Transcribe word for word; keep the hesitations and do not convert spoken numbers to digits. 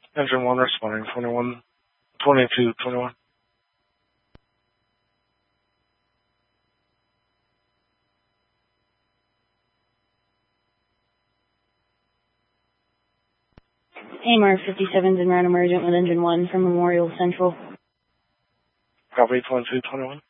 Engine one responding, twenty-one, twenty-two, twenty-one. A M R fifty-seven's en route emergent with engine one from Memorial Central. Copy, twenty-two, twenty-one.